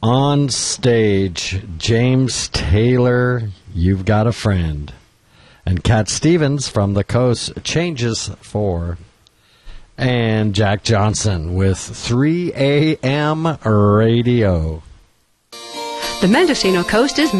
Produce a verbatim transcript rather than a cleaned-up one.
On stage, James Taylor, You've Got a Friend. And Cat Stevens from the Coast, Changes for. And Jack Johnson with three A M Radio. The Mendocino Coast is